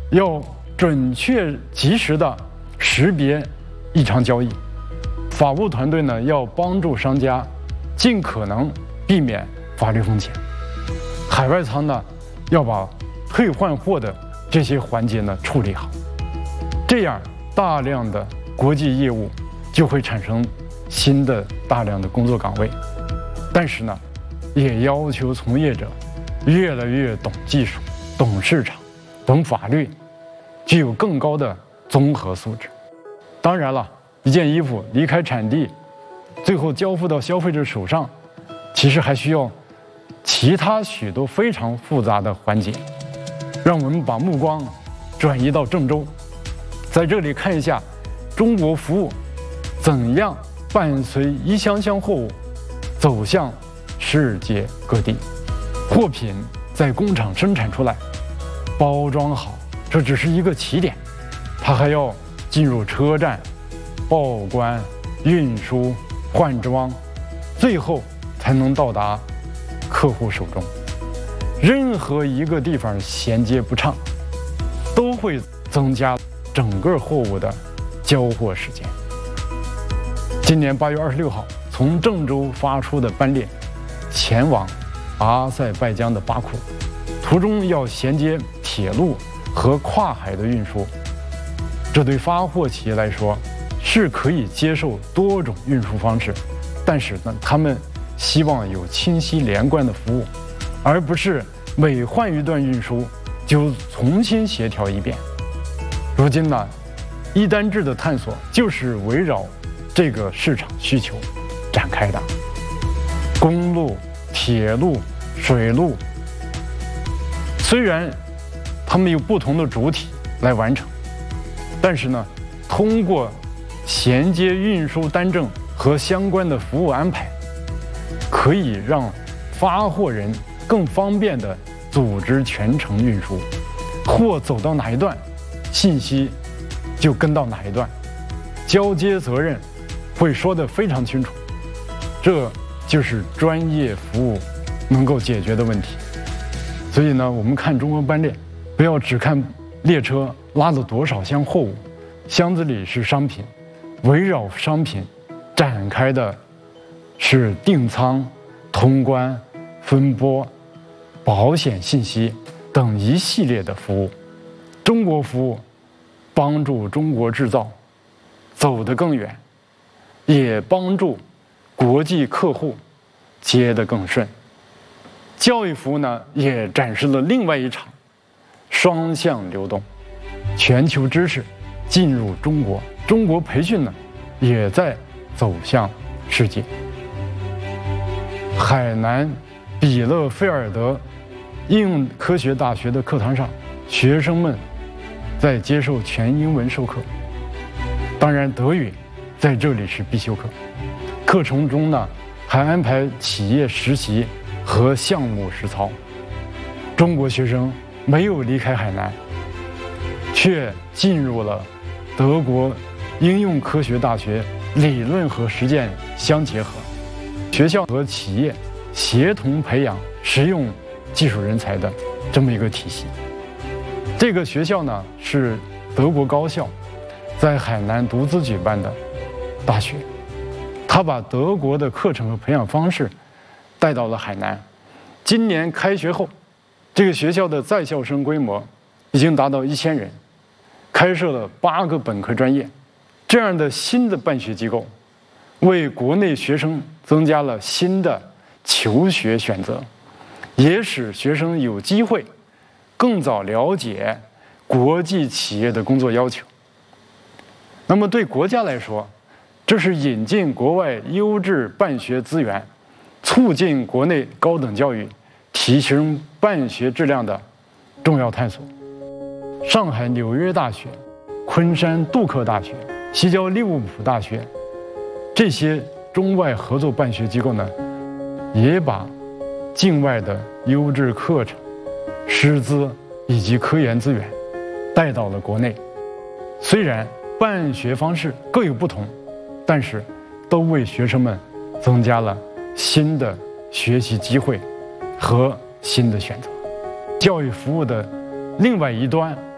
要准确及时的识别异常交易。法务团队呢，要帮助商家尽可能避免法律风险。海外仓呢，要把退换货的这些环节呢处理好，这样大量的国际业务就会产生新的大量的工作岗位。但是呢，也要求从业者越来越懂技术、懂市场、懂法律，具有更高的综合素质。当然了，一件衣服离开产地，最后交付到消费者手上，其实还需要其他许多非常复杂的环节。让我们把目光转移到郑州，在这里看一下中国服务怎样伴随一箱箱货物走向世界各地。货品在工厂生产出来，包装好，这只是一个起点，它还要进入车站、报关、运输、换装，最后才能到达客户手中。任何一个地方衔接不畅，都会增加整个货物的交货时间。今年8月26号，从郑州发出的班列前往阿塞拜疆的巴库，途中要衔接铁路和跨海的运输。这对发货企业来说是可以接受多种运输方式，但是呢，他们希望有清晰连贯的服务，而不是每换一段运输就重新协调一遍。如今呢，一单制的探索就是围绕这个市场需求展开的。公路、铁路、水路，虽然它们有不同的主体来完成，但是呢，通过衔接运输单证和相关的服务安排，可以让发货人更方便地组织全程运输，货走到哪一段，信息就跟到哪一段，交接责任会说得非常清楚。这就是专业服务能够解决的问题。所以呢，我们看中国班列，不要只看列车拉了多少箱货物，箱子里是商品，围绕商品展开的是订仓、通关、分拨、保险信息等一系列的服务。中国服务帮助中国制造走得更远，也帮助国际客户接得更顺。教育服务呢，也展示了另外一场双向流动，全球知识进入中国，中国培训呢也在走向世界。海南比勒菲尔德应用科学大学的课堂上，学生们在接受全英文授课，当然德语在这里是必修课。课程中呢，还安排企业实习和项目实操。中国学生没有离开海南，却进入了德国应用科学大学理论和实践相结合，学校和企业协同培养实用技术人才的这么一个体系。这个学校呢，是德国高校在海南独自举办的大学，他把德国的课程和培养方式带到了海南。今年开学后，这个学校的在校生规模已经达到1000人，开设了8个本科专业。这样的新的办学机构，为国内学生增加了新的求学选择，也使学生有机会更早了解国际企业的工作要求。那么对国家来说，这是引进国外优质办学资源，促进国内高等教育，提升办学质量的重要探索。上海纽约大学、昆山杜克大学、西交利物浦大学，这些中外合作办学机构呢，也把境外的优质课程、师资以及科研资源带到了国内。虽然办学方式各有不同，但是都为学生们增加了新的学习机会和新的选择。教育服务的另外一端